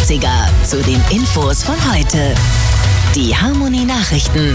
Klassiker zu den Infos von heute. Die Harmony Nachrichten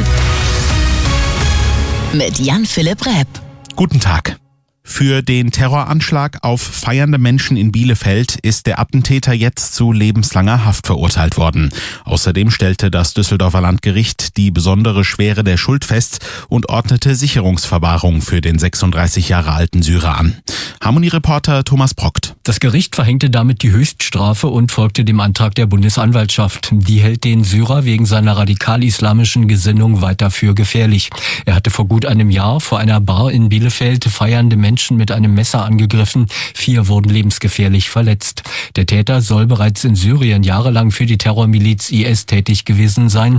mit Jan-Philipp Repp. Guten Tag. Für den Terroranschlag auf feiernde Menschen in Bielefeld ist der Attentäter jetzt zu lebenslanger Haft verurteilt worden. Außerdem stellte das Düsseldorfer Landgericht die besondere Schwere der Schuld fest und ordnete Sicherungsverwahrung für den 36 Jahre alten Syrer an. Harmony-Reporter Thomas Brockt. Das Gericht verhängte damit die Höchststrafe und folgte dem Antrag der Bundesanwaltschaft. Die hält den Syrer wegen seiner radikal-islamischen Gesinnung weiter für gefährlich. Er hatte vor gut einem Jahr vor einer Bar in Bielefeld feiernde Menschen mit einem Messer angegriffen. 4 wurden lebensgefährlich verletzt. Der Täter soll bereits in Syrien jahrelang für die Terrormiliz IS tätig gewesen sein.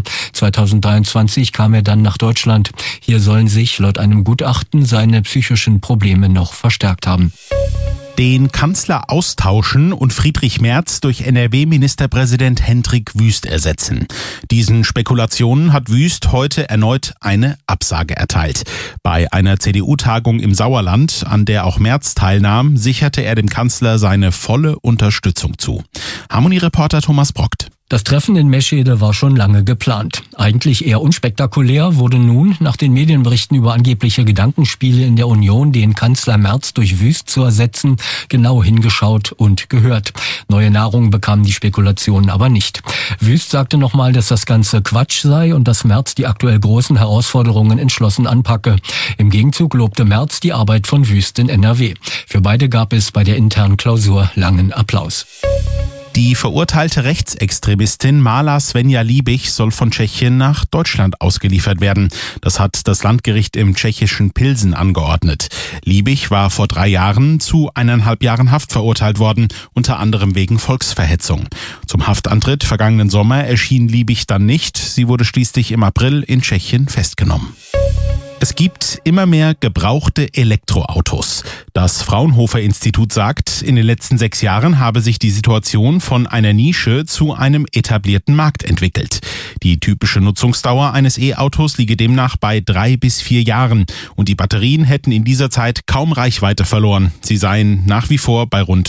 2023 kam er dann nach Deutschland. Hier sollen sich laut einem Gutachten seine psychischen Probleme noch verstärkt haben. Den Kanzler austauschen und Friedrich Merz durch NRW-Ministerpräsident Hendrik Wüst ersetzen. Diesen Spekulationen hat Wüst heute erneut eine Absage erteilt. Bei einer CDU-Tagung im Sauerland, an der auch Merz teilnahm, sicherte er dem Kanzler seine volle Unterstützung zu. Harmony-Reporter Thomas Brockt. Das Treffen in Meschede war schon lange geplant. Eigentlich eher unspektakulär wurde nun, nach den Medienberichten über angebliche Gedankenspiele in der Union, den Kanzler Merz durch Wüst zu ersetzen, genau hingeschaut und gehört. Neue Nahrung bekamen die Spekulationen aber nicht. Wüst sagte nochmal, dass das Ganze Quatsch sei und dass Merz die aktuell großen Herausforderungen entschlossen anpacke. Im Gegenzug lobte Merz die Arbeit von Wüst in NRW. Für beide gab es bei der internen Klausur langen Applaus. Die verurteilte Rechtsextremistin Mala Svenja Liebig soll von Tschechien nach Deutschland ausgeliefert werden. Das hat das Landgericht im tschechischen Pilsen angeordnet. Liebig war vor 3 Jahren zu 1,5 Jahren Haft verurteilt worden, unter anderem wegen Volksverhetzung. Zum Haftantritt vergangenen Sommer erschien Liebig dann nicht. Sie wurde schließlich im April in Tschechien festgenommen. Es gibt immer mehr gebrauchte Elektroautos. Das Fraunhofer-Institut sagt, in den letzten 6 Jahren habe sich die Situation von einer Nische zu einem etablierten Markt entwickelt. Die typische Nutzungsdauer eines E-Autos liege demnach bei 3 bis 4 Jahren und die Batterien hätten in dieser Zeit kaum Reichweite verloren. Sie seien nach wie vor bei rund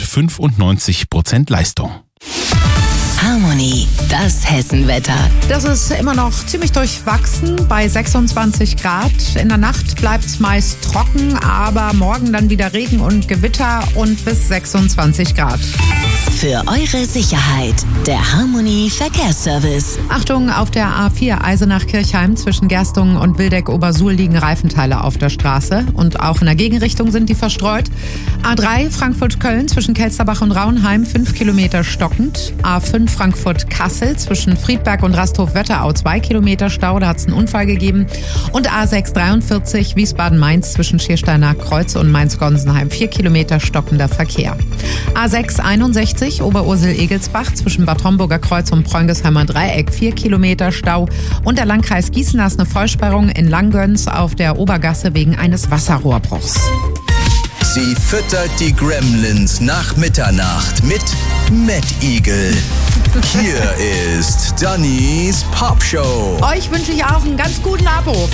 95% Leistung. Harmony, das Hessenwetter. Das ist immer noch ziemlich durchwachsen bei 26 Grad. In der Nacht bleibt es meist trocken, aber morgen dann wieder Regen und Gewitter und bis 26 Grad. Für eure Sicherheit, der Harmony Verkehrsservice. Achtung, auf der A4 Eisenach-Kirchheim zwischen Gerstungen und Wildeck-Obersuhl liegen Reifenteile auf der Straße und auch in der Gegenrichtung sind die verstreut. A3 Frankfurt-Köln zwischen Kelsterbach und Raunheim 5 Kilometer stockend. A5 Frankfurt-Kassel zwischen Friedberg und Rasthof-Wetterau 2 Kilometer Stau, da hat es einen Unfall gegeben. Und A6 43 Wiesbaden-Mainz zwischen Schiersteiner Kreuz und Mainz-Gonsenheim 4 Kilometer stockender Verkehr. A6 61 Oberursel-Egelsbach zwischen Bad Homburger Kreuz und Preungesheimer Dreieck 4 Kilometer Stau. Und der Landkreis Gießen hat eine Vollsperrung in Langgöns auf der Obergasse wegen eines Wasserrohrbruchs. Sie füttert die Gremlins nach Mitternacht mit Mad Eagle. Hier ist Dannys Pop Show. Euch wünsche ich auch einen ganz guten Abo.